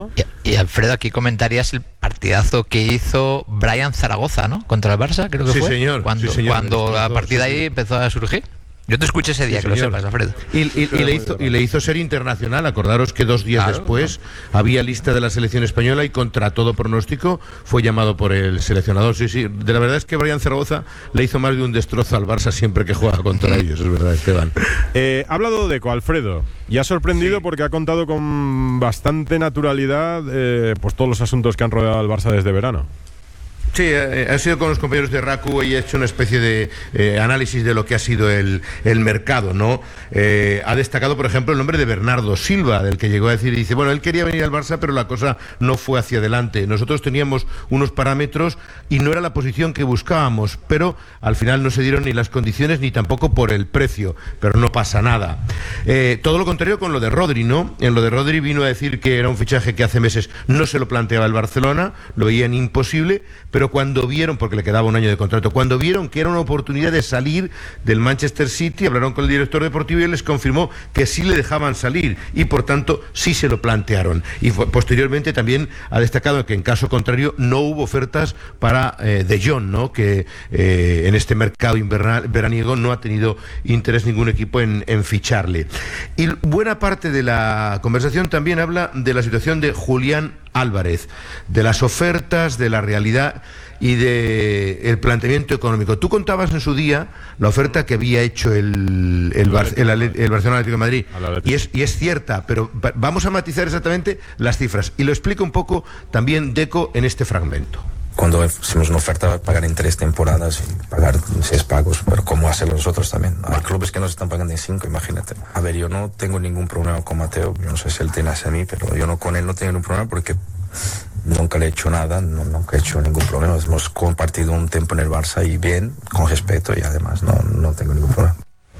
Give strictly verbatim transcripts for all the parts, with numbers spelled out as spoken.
Y, y Alfredo, aquí comentarías el partidazo que hizo Brian Zaragoza, ¿no? Contra el Barça, creo que sí, fue. Señor, cuando sí, señor. cuando a partir de ahí sí, sí. empezó a surgir. Yo te escuché ese día, Sí, que lo señor. sepas, Alfredo. Y, y, y, le hizo, y le hizo ser internacional. Acordaros que dos días Claro, después había lista de la selección española y contra todo pronóstico fue llamado por el seleccionador. Sí, sí. De la verdad es que Brian Zaragoza le hizo más de un destrozo al Barça siempre que juega contra ellos, es verdad, Esteban. Eh, ha hablado de Deco, Alfredo, y ha sorprendido Sí. porque ha contado con bastante naturalidad eh, pues todos los asuntos que han rodeado al Barça desde verano. Sí, eh, ha sido con los compañeros de RACU y ha hecho una especie de eh, análisis de lo que ha sido el, el mercado, ¿no? Eh, ha destacado, por ejemplo, el nombre de Bernardo Silva, del que llegó a decir, y dice, bueno, él quería venir al Barça, pero la cosa no fue hacia adelante. Nosotros teníamos unos parámetros y no era la posición que buscábamos, pero al final no se dieron ni las condiciones ni tampoco por el precio, pero no pasa nada. Eh, todo lo contrario con lo de Rodri, ¿no? En lo de Rodri vino a decir que era un fichaje que hace meses no se lo planteaba el Barcelona, lo veían imposible, pero Pero cuando vieron, porque le quedaba un año de contrato, cuando vieron que era una oportunidad de salir del Manchester City, hablaron con el director deportivo y les confirmó que sí le dejaban salir y por tanto sí se lo plantearon. Y fue, posteriormente también ha destacado que en caso contrario no hubo ofertas para eh, De Jong, ¿no? Que eh, en este mercado invernal, veraniego no ha tenido interés ningún equipo en, en ficharle. Y buena parte de la conversación también habla de la situación de Julián Álvarez, de las ofertas, de la realidad y de el planteamiento económico. Tú contabas en su día la oferta que había hecho el, el, Bar, el, el Barcelona Atlético de Madrid y es, y es cierta, pero vamos a matizar exactamente las cifras y lo explica un poco también Deco en este fragmento. Cuando hicimos una oferta, pagar en tres temporadas y pagar seis pagos, pero ¿cómo hacerlo nosotros también? Hay clubes que nos están pagando en cinco, imagínate. A ver, yo no tengo ningún problema con Mateo, yo no sé si él tiene hacia mí, pero yo no con él no tengo ningún problema porque nunca le he hecho nada, no, nunca he hecho ningún problema. Hemos compartido un tiempo en el Barça y bien, con respeto y además no, no tengo ningún problema.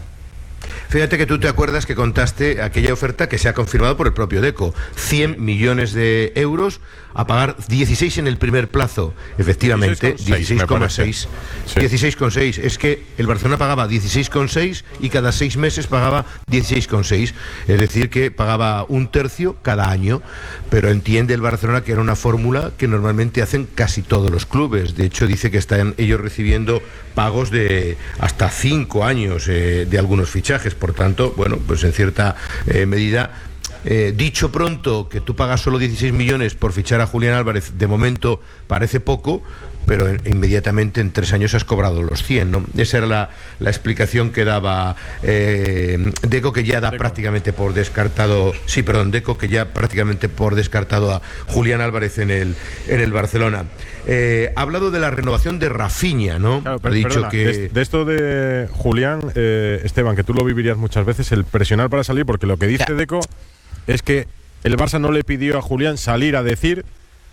Fíjate que tú te acuerdas que contaste aquella oferta que se ha confirmado por el propio Deco, cien millones de euros a pagar dieciséis en el primer plazo. Efectivamente, dieciséis coma seis. dieciséis coma seis. Es que el Barcelona pagaba dieciséis coma seis y cada seis meses pagaba dieciséis coma seis. Es decir, que pagaba un tercio cada año. Pero entiende el Barcelona que era una fórmula que normalmente hacen casi todos los clubes. De hecho, dice que están ellos recibiendo pagos de hasta cinco años eh, de algunos fichajes. Por tanto, bueno, pues en cierta eh, medida, eh, dicho pronto que tú pagas solo dieciséis millones por fichar a Julián Álvarez, de momento parece poco, pero en, inmediatamente en tres años has cobrado los cien, ¿no? Esa era la, la explicación que daba eh, Deco, que ya da Deco. prácticamente por descartado, sí, perdón, Deco, que ya prácticamente por descartado a Julián Álvarez en el, en el Barcelona. Eh, ha hablado de la renovación de Rafinha, ¿no? Claro, pero, ha dicho perdona, que... de, de esto de Julián, eh, Esteban, que tú lo vivirías muchas veces, el presionar para salir, porque lo que dice ya. Deco es que el Barça no le pidió a Julián salir a decir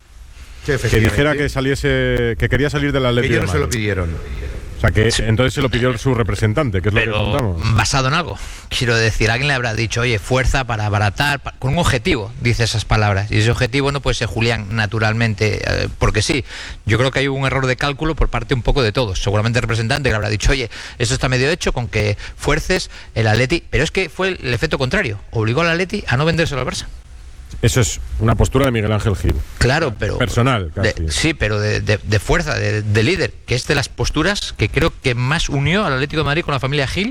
sí, que dijera que saliese, que quería salir del Atlético. Ellos no se lo pidieron. O sea, que sí. Entonces se lo pidió su representante, que es Pero lo que contamos. Basado en algo. Quiero decir, alguien le habrá dicho, oye, fuerza para abaratar, para, con un objetivo, dice esas palabras. Y ese objetivo no puede ser Julián, naturalmente, eh, porque sí. Yo creo que hay un error de cálculo por parte un poco de todos. Seguramente el representante le habrá dicho, oye, esto está medio hecho con que fuerces el Atleti. Pero es que fue el, el efecto contrario. Obligó al Atleti a no vendérselo al Barça. Eso es una postura de Miguel Ángel Gil. Claro, pero... Personal, casi. De, sí, pero de, de, de fuerza, de, de líder, que es de las posturas que creo que más unió al Atlético de Madrid con la familia Gil.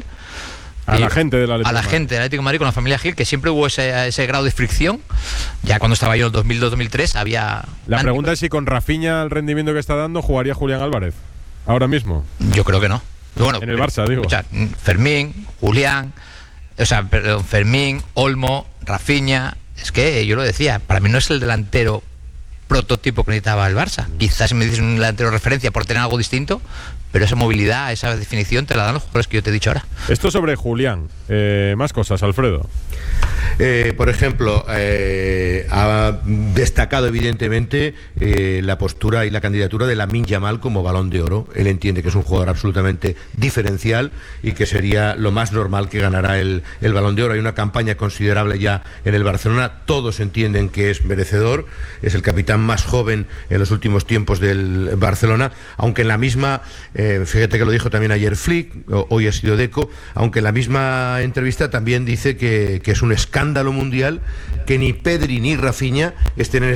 A la gente del Atlético A la gente del Atlético de Madrid con la familia Gil, que siempre hubo ese, ese grado de fricción. Ya cuando estaba yo en el dos mil dos dos mil tres había... La pregunta es si con Rafinha el rendimiento que está dando jugaría Julián Álvarez. Ahora mismo. Yo creo que no. Bueno, en el Barça, digo. O sea, Fermín, Julián, o sea, perdón, Fermín, Olmo, Rafinha... Es que yo lo decía, para mí no es el delantero prototipo que necesitaba el Barça. Quizás me dices un delantero referencia por tener algo distinto, pero esa movilidad, esa definición te la dan los jugadores que yo te he dicho ahora. Esto sobre Julián. Eh, más cosas, Alfredo. Eh, por ejemplo, eh, ha destacado evidentemente eh, la postura y la candidatura de Lamine Yamal como Balón de Oro. Él entiende que es un jugador absolutamente diferencial y que sería lo más normal que ganará el, el Balón de Oro. Hay una campaña considerable ya en el Barcelona, todos entienden que es merecedor, es el capitán más joven en los últimos tiempos del Barcelona, aunque en la misma eh, Eh, fíjate que lo dijo también ayer Flick, hoy ha sido Deco, aunque en la misma entrevista también dice que, que es un escándalo mundial que ni Pedri ni Rafinha estén en